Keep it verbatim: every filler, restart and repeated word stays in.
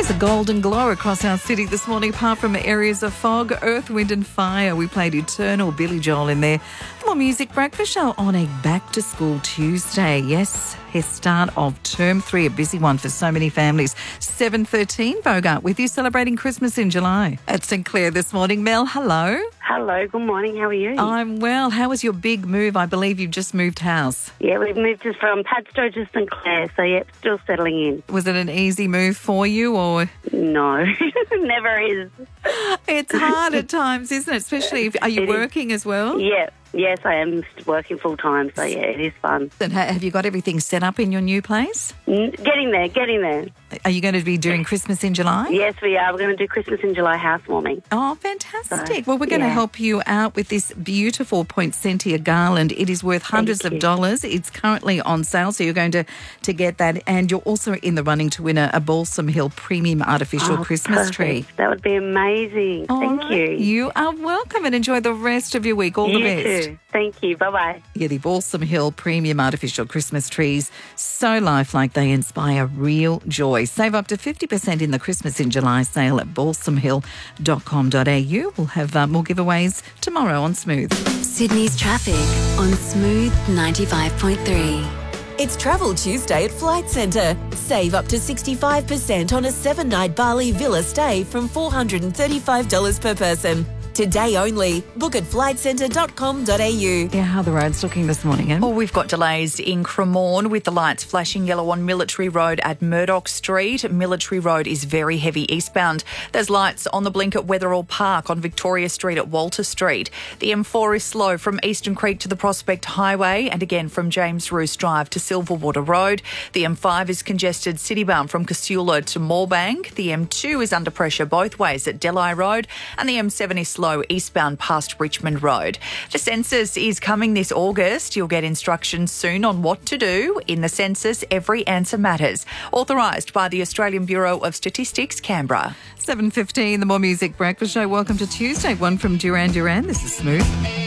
There's a golden glow across our city this morning, apart from areas of fog, earth, wind and fire. We played Eternal, Billy Joel in there. The More Music Breakfast Show on a back-to-school Tuesday. Yes, his start of term three, a busy one for so many families. seven thirteen, Bogart, with you celebrating Christmas in July. At St Clair this morning. Mel, hello. Hello, good morning. How are you? I'm well. How was your big move? I believe you've just moved house. Yeah, we've moved just from Padstow to St Clair, so yeah, still settling in. Was it an easy move for you or...? No, never is. It's hard at times, isn't it? Especially if... Are you It working is. as well? Yeah. Yes, I am working full-time, so yeah, it is fun. And ha- have you got everything set up in your new place? Mm, Getting there, getting there. Are you going to be doing Christmas in July? Yes, we are. We're going to do Christmas in July housewarming. Oh, fantastic. So, well, we're going to yeah. help you out with this beautiful poinsettia garland. It is worth hundreds Thank of you. dollars. It's currently on sale, so you're going to, to get that. And you're also in the running to win a, a Balsam Hill premium artificial Oh, Christmas perfect. tree. That would be amazing. All Thank right. you. You are welcome and enjoy the rest of your week. All You the best. too. Thank you. Bye-bye. Yeah, the Balsam Hill premium artificial Christmas trees, so lifelike they inspire real joy. Save up to fifty percent in the Christmas in July sale at balsam hill dot com dot a u. We'll have uh, more giveaways tomorrow on Smooth. Sydney's traffic on Smooth ninety-five point three. It's Travel Tuesday at Flight Centre. Save up to sixty-five percent on a seven-night Bali villa stay from four hundred thirty-five dollars per person. Today only. Book at flight centre dot com dot a u. Yeah, how are the roads looking this morning, Em? Oh, we've got delays in Cremorne with the lights flashing yellow on Military Road at Murdoch Street. Military Road is very heavy eastbound. There's lights on the blink at Wetherall Park on Victoria Street at Walter Street. The M four is slow from Eastern Creek to the Prospect Highway and again from James Roos Drive to Silverwater Road. The M five is congested citybound from Casula to Moorebank. The M two is under pressure both ways at Delhi Road and the M seven is slow eastbound past Richmond Road. The census is coming this August. You'll get instructions soon on what to do. In the census, every answer matters. Authorised by the Australian Bureau of Statistics, Canberra. seven fifteen, the More Music Breakfast Show. Welcome to Tuesday, one from Duran Duran. This is Smooth.